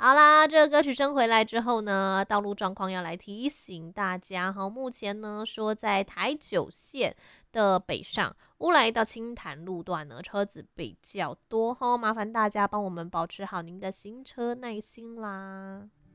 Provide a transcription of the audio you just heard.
好啦，这个歌曲声回来之后呢，道路状况要来提醒大家哈。目前呢，说在台九线的北上乌来到清潭路段呢，车子比较多哈，麻烦大家帮我们保持好您的行车耐心啦。